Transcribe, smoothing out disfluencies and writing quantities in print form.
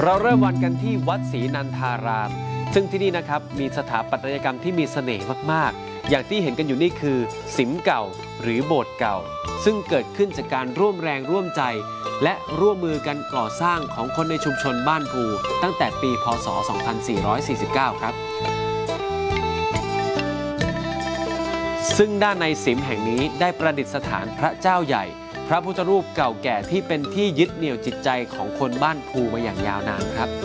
เราเริ่มวันกันที่วัดศรีนันทารามซึ่งที่นี่นะครับมีสถาปัตยกรรมที่มีเสน่ห์มากๆอย่างที่เห็นกันอยู่นี่คือสิมเก่าหรือโบสถ์เก่าซึ่งเกิดขึ้นจากการร่วมแรงร่วมใจและร่วมมือกันก่อสร้างของคนในชุมชนบ้านภูตั้งแต่ปีพ.ศ. 2449 ครับซึ่งด้านในสิมแห่งนี้ได้ประดิษฐานพระเจ้าใหญ่พระพุทธรูปเก่าแก่ที่เป็นที่ยึดเหนี่ยวจิตใจของคนบ้านภูมาอย่างยาวนานครับ